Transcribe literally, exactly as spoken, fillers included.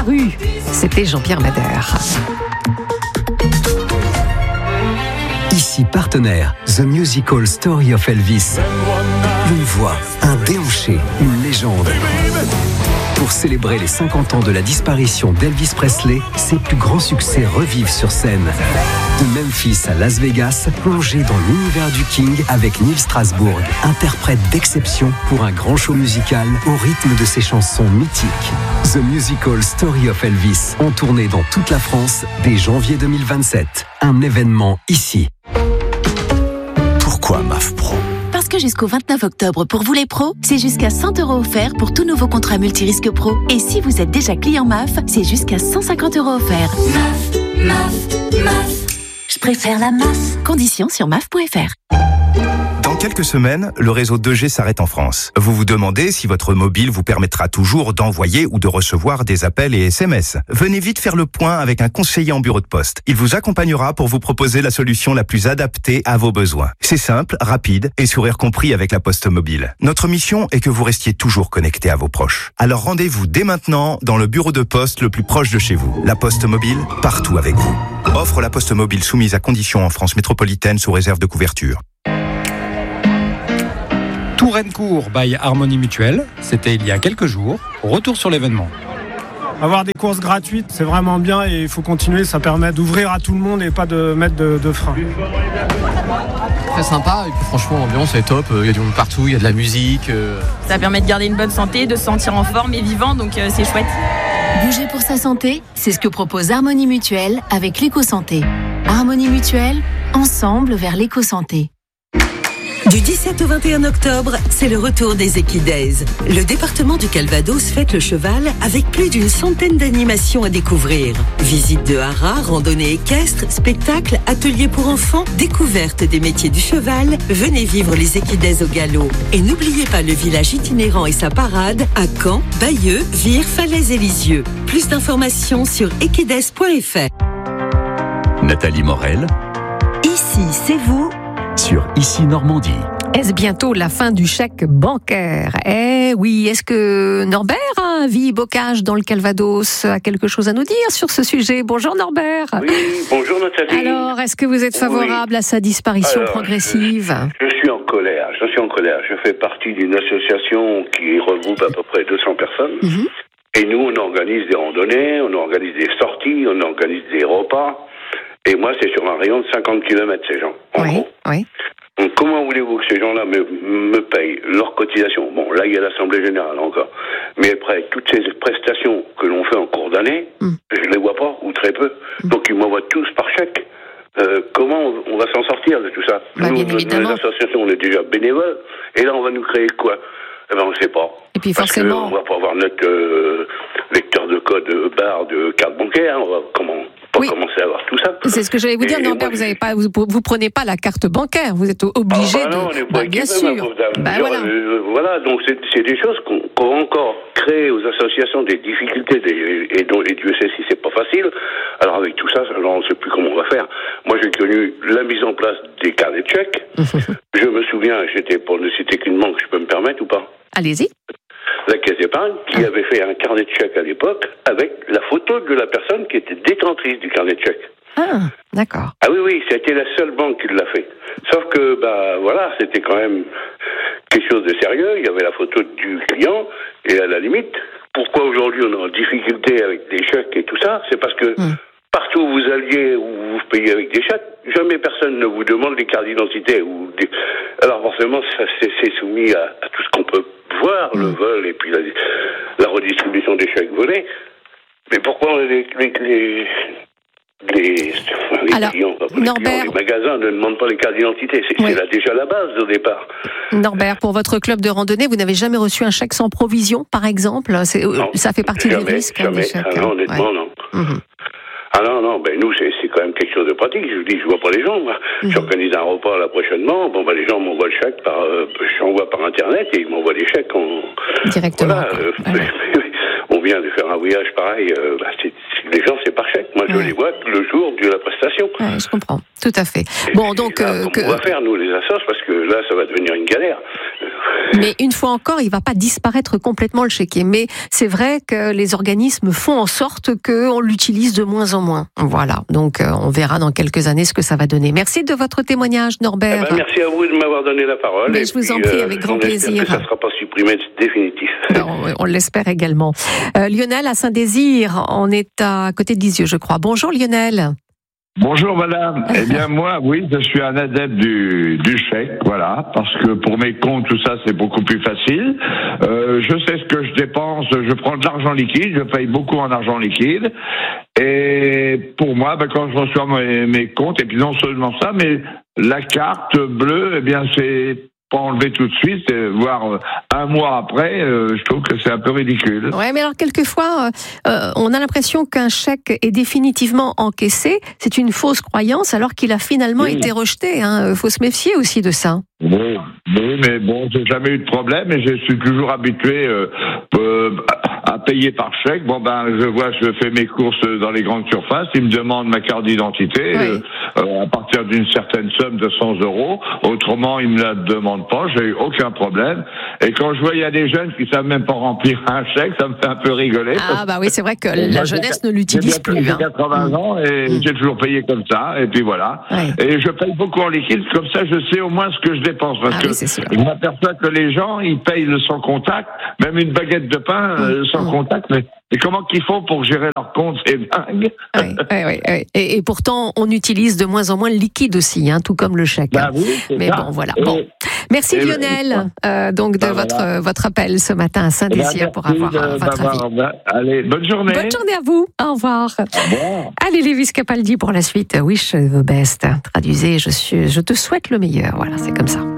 rue. C'était Jean-Pierre Madère. Ici partenaire, The Musical Story of Elvis. Une voix, un déhanché, une légende. Pour célébrer les cinquante ans de la disparition d'Elvis Presley, ses plus grands succès revivent sur scène. De Memphis à Las Vegas, plongez dans l'univers du King avec Neil Strasbourg, interprète d'exception pour un grand show musical au rythme de ses chansons mythiques. The Musical Story of Elvis, en tournée dans toute la France dès janvier deux mille vingt-sept. Un événement ici. Pourquoi M A F Pro ? Parce que jusqu'au vingt-neuf octobre, pour vous les pros, c'est jusqu'à cent euros offerts pour tout nouveau contrat multirisque pro. Et si vous êtes déjà client M A F, c'est jusqu'à cent cinquante euros offerts. M A F, M A F, M A F. Je préfère la M A F. Conditions sur M A F point F R. Dans quelques semaines, le réseau deux G s'arrête en France. Vous vous demandez si votre mobile vous permettra toujours d'envoyer ou de recevoir des appels et S M S. Venez vite faire le point avec un conseiller en bureau de poste. Il vous accompagnera pour vous proposer la solution la plus adaptée à vos besoins. C'est simple, rapide et sourire compris avec la Poste Mobile. Notre mission est que vous restiez toujours connecté à vos proches. Alors rendez-vous dès maintenant dans le bureau de poste le plus proche de chez vous. La Poste Mobile, partout avec vous. Offre la Poste Mobile soumise à conditions en France métropolitaine sous réserve de couverture. Touraine-Court by Harmonie Mutuelle, c'était il y a quelques jours. Retour sur l'événement. Avoir des courses gratuites, c'est vraiment bien et il faut continuer, ça permet d'ouvrir à tout le monde et pas de mettre de, de frein. Très sympa et puis franchement l'ambiance est top, il y a du monde partout, il y a de la musique. Ça permet de garder une bonne santé, de se sentir en forme et vivant, donc euh, c'est chouette. Bouger pour sa santé, c'est ce que propose Harmonie Mutuelle avec l'éco-santé. Harmonie Mutuelle, ensemble vers l'éco-santé. Du dix-sept au vingt et un octobre, c'est le retour des Equidays. Le département du Calvados fête le cheval avec plus d'une centaine d'animations à découvrir. Visite de haras, randonnée équestre, spectacles, ateliers pour enfants, découverte des métiers du cheval. Venez vivre les Equidays au galop. Et n'oubliez pas le village itinérant et sa parade à Caen, Bayeux, Vire, Falaise et Lisieux. Plus d'informations sur equidays point F R. Nathalie Morel. Ici, c'est vous. Sur Ici Normandie. Est-ce bientôt la fin du chèque bancaire ? Eh oui, est-ce que Norbert, hein, vie bocage dans le Calvados, a quelque chose à nous dire sur ce sujet ? Bonjour Norbert. Oui, bonjour Nathalie. Alors, est-ce que vous êtes favorable oui. à sa disparition Alors, progressive ? je, je suis en colère, je suis en colère. Je fais partie d'une association qui regroupe à peu près deux cents personnes. Mm-hmm. Et nous, on organise des randonnées, on organise des sorties, on organise des repas. Et moi, c'est sur un rayon de cinquante kilomètres, ces gens, en oui, gros. Oui. Donc, comment voulez-vous que ces gens-là me, me payent leurs cotisations ? Bon, là, il y a l'Assemblée Générale encore. Mais après, toutes ces prestations que l'on fait en cours d'année, mm. je ne les vois pas, ou très peu. Mm. Donc, ils m'envoient tous par chèque. Euh, comment on va s'en sortir de tout ça ? Bah, Nous, bien évidemment. Les associations, on est déjà bénévoles. Et là, on va nous créer quoi ? Eh ben, on ne sait pas. Et puis, Parce forcément... on va pas avoir notre euh, lecteur de code barre de carte bancaire. On va comment pas oui. commencer à avoir tout ça. C'est ce que j'allais vous dire, Norbert, vous avez pas, vous, vous prenez pas la carte bancaire, vous êtes obligé ah, bah non, de... on est pas bah, bien sûr. Bah, voilà. Euh, voilà, donc c'est, c'est des choses qu'on, qu'on va encore créer aux associations des difficultés, des, et dont, et Dieu sait si c'est pas facile. Alors avec tout ça, alors on ne sait plus comment on va faire. Moi j'ai connu la mise en place des carnets de chèques. Je me souviens, j'étais, pour ne citer qu'une banque, je peux me permettre ou pas ? Allez-y. La Caisse d'épargne, qui avait fait un carnet de chèques à l'époque, avec la photo de la personne qui était détentrice du carnet de chèques. Ah, d'accord. Ah oui, oui, c'était la seule banque qui l'a fait. Sauf que, bah, voilà, c'était quand même quelque chose de sérieux. Il y avait la photo du client, et à la limite, pourquoi aujourd'hui on est en difficulté avec des chèques et tout ça ? C'est parce que hum. partout où vous alliez, où vous payez avec des chèques, jamais personne ne vous demande des cartes d'identité. Ou des... Alors forcément, ça, c'est, c'est soumis à, à tout ce qu'on peut voir, mmh. le vol et puis la, la redistribution des chèques volés. Mais pourquoi les, les, les, les, les, Alors, clients, les, Norbert... clients, les magasins ne demandent pas les cartes d'identité ? C'est, oui. c'est là déjà la base au départ. Norbert, pour votre club de randonnée, vous n'avez jamais reçu un chèque sans provision, par exemple ? C'est, non, ça fait partie jamais, des risques jamais. des chèques. Ah non, honnêtement, ouais. non. Mmh. Ah non, non, ben nous, c'est, c'est quand même quelque chose de pratique. Je vous dis, je vois pas les gens, moi. Mmh. J'organise un repas là prochainement. Bon, ben les gens m'envoient le chèque par, euh, j'envoie par Internet et ils m'envoient les chèques en... Directement. Voilà, euh, voilà. On vient de faire un voyage pareil. Euh, bah, c'est, c'est, les gens, c'est par chèque. Moi, je ouais. les vois le jour de la prestation. Ouais, je comprends. Tout à fait. Et bon, donc... Là, euh, comment que... on va faire, nous, les assos, parce que là, ça va devenir une galère. Mais une fois encore, il ne va pas disparaître complètement le chéquier. Mais c'est vrai que les organismes font en sorte qu'on l'utilise de moins en moins. Voilà, donc euh, on verra dans quelques années ce que ça va donner. Merci de votre témoignage, Norbert. Eh ben, merci à vous de m'avoir donné la parole. Mais et je vous puis, en prie, euh, avec grand on plaisir. Que ça ne sera pas supprimé définitif. On, on l'espère également. Euh, Lionel à Saint-Désir, on est à côté de Lisieux, je crois. Bonjour Lionel. Bonjour madame. Eh bien moi, oui, je suis un adepte du, du chèque, voilà, parce que pour mes comptes, tout ça, c'est beaucoup plus facile. Euh, je sais ce que je dépense, je prends de l'argent liquide, je paye beaucoup en argent liquide. Et pour moi, ben, quand je reçois mes, mes comptes, et puis non seulement ça, mais la carte bleue, eh bien c'est pas enlevé tout de suite, voire un mois après, euh, je trouve que c'est un peu ridicule. Ouais, mais alors quelquefois, euh, on a l'impression qu'un chèque est définitivement encaissé. C'est une fausse croyance, alors qu'il a finalement oui. été rejeté. Hein. Faut se méfier aussi de ça. Oui, oui, mais bon, j'ai jamais eu de problème et je suis toujours habitué euh, euh, à payer par chèque. Bon ben, je vois, je fais mes courses dans les grandes surfaces. Ils me demandent ma carte d'identité oui. euh, euh, à partir d'une certaine somme de cent euros. Autrement, ils me la demandent pas. J'ai eu aucun problème. Et quand je vois il y a des jeunes qui savent même pas remplir un chèque, ça me fait un peu rigoler. Ah bah oui, c'est vrai que la moi, jeunesse ne l'utilise plus. J'ai hein. quatre-vingts ans et mmh. j'ai toujours payé comme ça. Et puis voilà. Oui. Et je paye beaucoup en liquide. Comme ça, je sais au moins ce que je dépense. Parce ah, que oui, je m'aperçois que les gens, ils payent le sans contact, même une baguette de pain mmh. euh, sans mmh. contact. Mais, mais comment qu'ils font pour gérer leur compte? C'est dingue. Oui, oui, oui, oui. Et, et pourtant, on utilise de moins en moins le liquide aussi, hein, tout comme le chèque. Bah oui, mais ça. bon, voilà. Et, bon. Merci et, Lionel, euh, donc de bah, votre voilà. votre appel ce matin à Saint-Désir bah, pour avoir de, votre bah, avis. Bah, allez, bonne journée. Bonne journée à vous. Au revoir. Au revoir. Allez, Lewis Capaldi pour la suite. Wish the best. Traduisez, je suis, je te souhaite le meilleur. Voilà, c'est comme ça.